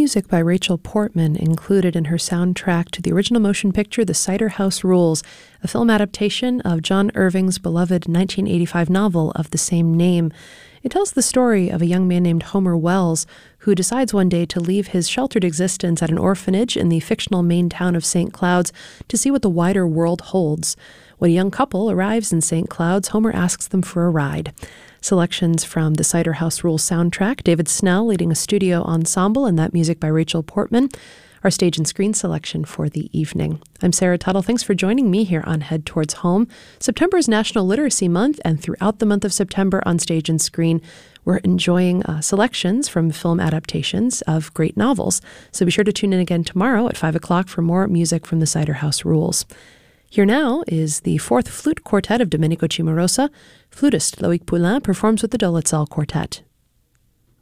music by Rachel Portman included in her soundtrack to the original motion picture The Cider House Rules, a film adaptation of John Irving's beloved 1985 novel of the same name. It tells the story of a young man named Homer Wells who decides one day to leave his sheltered existence at an orphanage in the fictional Maine town of St. Clouds to see what the wider world holds. When a young couple arrives in St. Clouds, Homer asks them for a ride. Selections from the Cider House Rules soundtrack, David Snell leading a studio ensemble, and that music by Rachel Portman, our stage and screen selection for the evening. I'm Sarah Tuttle. Thanks for joining me here on Head Towards Home. September is National Literacy Month, and throughout the month of September on stage and screen, we're enjoying selections from film adaptations of great novels. So be sure to tune in again tomorrow at 5 o'clock for more music from the Cider House Rules. Here now is the fourth flute quartet of Domenico Cimarosa. Flutist Loic Poulain performs with the Dolitzal Quartet.